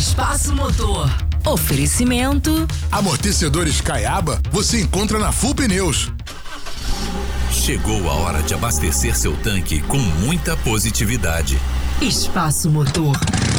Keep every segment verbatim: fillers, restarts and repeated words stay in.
Espaço Motor. Oferecimento. Amortecedores Caiaba você encontra na Full Pneus. Chegou a hora de abastecer seu tanque com muita positividade. Espaço Motor.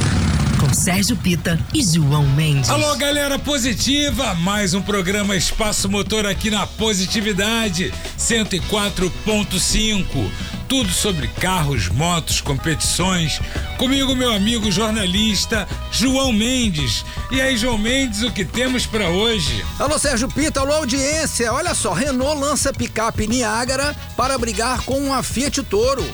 Com Sérgio Pita e João Mendes. Alô, galera positiva! Mais um programa Espaço Motor aqui na Positividade cento e quatro ponto cinco. Tudo sobre carros, motos, competições. Comigo, meu amigo jornalista João Mendes. E aí, João Mendes, o que temos para hoje? Alô, Sérgio Pita, alô, audiência. Olha só, Renault lança picape Niagara para brigar com a Fiat Toro.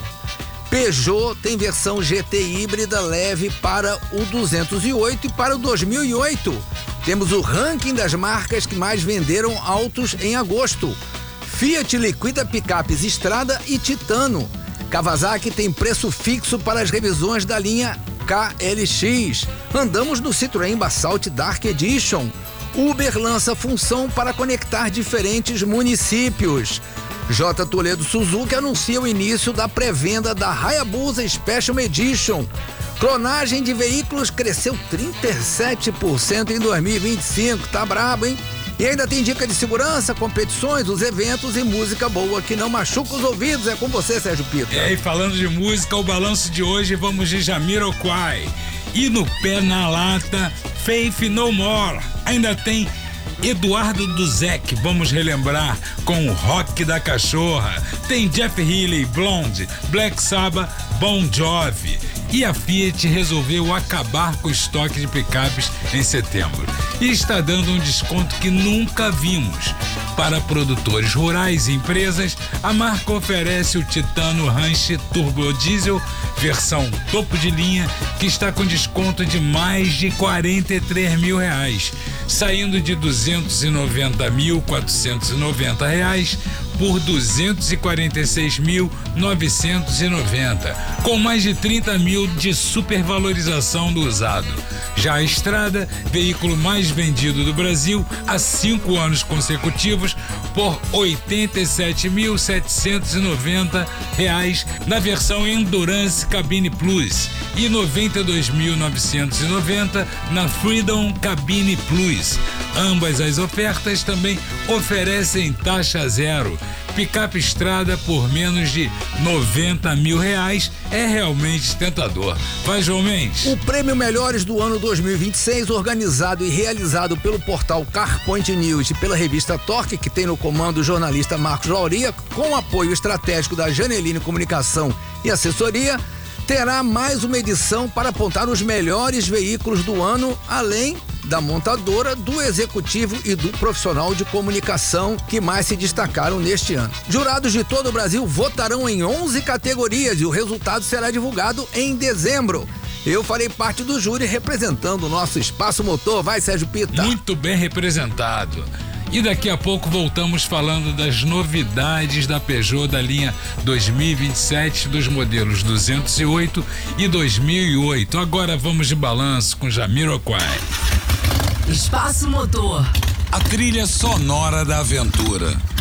Peugeot tem versão G T híbrida leve para o duzentos e oito e para o dois mil e oito. Temos o ranking das marcas que mais venderam autos em agosto. Fiat liquida picapes Strada e Titano. Kawasaki tem preço fixo para as revisões da linha K L X. Andamos no Citroën Basalt Dark Edition. Uber lança função para conectar diferentes municípios. J. Toledo Suzuki anuncia o início da pré-venda da Hayabusa Special Edition. Clonagem de veículos cresceu trinta e sete por cento em dois mil e vinte e cinco. Tá brabo, hein? E ainda tem dica de segurança, competições, os eventos e música boa que não machuca os ouvidos. É com você, Sérgio Pita. E aí, falando de música, o balanço de hoje vamos de Jamiroquai. E no pé na lata, Faith No More. Ainda tem Eduardo Duzek, vamos relembrar, com o Rock da Cachorra. Tem Jeff Healey, Blonde, Black Sabbath, Bon Jovi. E a Fiat resolveu acabar com o estoque de picapes em setembro. E está dando um desconto que nunca vimos. Para produtores rurais e empresas, a marca oferece o Titano Ranch Turbo Diesel, versão topo de linha, que está com desconto de mais de quarenta e três mil reais, saindo de duzentos e noventa mil quatrocentos e noventa reais por duzentos e quarenta e seis mil novecentos e noventa, com mais de trinta mil de supervalorização do usado. Já a Strada, veículo mais vendido do Brasil há cinco anos consecutivos, por oitenta e sete mil setecentos e noventa reais na versão Endurance Cabine Plus e noventa e dois mil novecentos e noventa na Freedom Cabine Plus. Ambas as ofertas também oferecem taxa zero. Picape Strada por menos de noventa mil reais é realmente tentador. Vai, João Mendes. O prêmio Melhores do ano dois mil e vinte e seis, organizado e realizado pelo portal CarPoint News e pela revista Torque, que tem no comando o jornalista Marcos Lauria, com apoio estratégico da Janeline Comunicação e Assessoria, terá mais uma edição para apontar os melhores veículos do ano, além da montadora, do executivo e do profissional de comunicação que mais se destacaram neste ano. Jurados de todo o Brasil votarão em onze categorias e o resultado será divulgado em dezembro. Eu farei parte do júri representando o nosso Espaço Motor. Vai, Sérgio Pita. Muito bem representado. E daqui a pouco voltamos falando das novidades da Peugeot da linha dois mil e vinte e sete, dos modelos duzentos e oito e dois mil e oito. Agora vamos de balanço com Jamiroquai. Espaço Motor. A trilha sonora da aventura.